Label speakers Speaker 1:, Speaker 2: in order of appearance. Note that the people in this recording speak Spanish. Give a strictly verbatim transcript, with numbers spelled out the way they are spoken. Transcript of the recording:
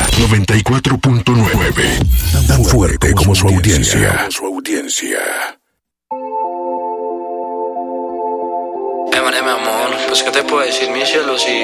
Speaker 1: noventa y cuatro punto nueve. Tan fuerte como su audiencia. Su audiencia.
Speaker 2: Eh, mané, mi amor, pues qué te puedo decir, mi cielo, si